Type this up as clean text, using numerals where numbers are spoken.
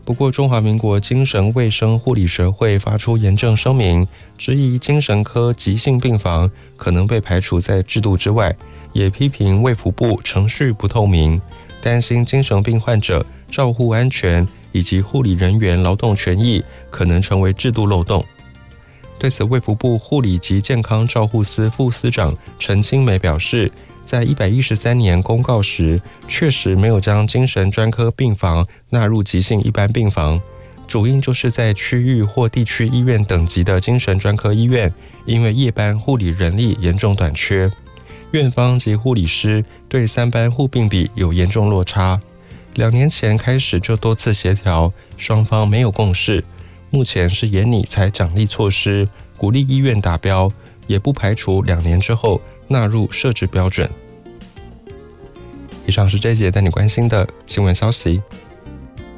不过，中华民国精神卫生护理学会发出严正声明，质疑精神科急性病房可能被排除在制度之外，也批评卫福部程序不透明，担心精神病患者照护安全以及护理人员劳动权益可能成为制度漏洞。对此，卫福部护理及健康照护司副司长陈清美表示，在113年公告时，确实没有将精神专科病房纳入急性一般病房，主因就是在区域或地区医院等级的精神专科医院，因为夜班护理人力严重短缺，院方及护理师对3班护病比有严重落差。2年前开始就多次协调，双方没有共识。目前是研拟才奖励措施，鼓励医院达标，也不排除2年之后纳入设置标准。以上是这一节带你关心的新闻消息。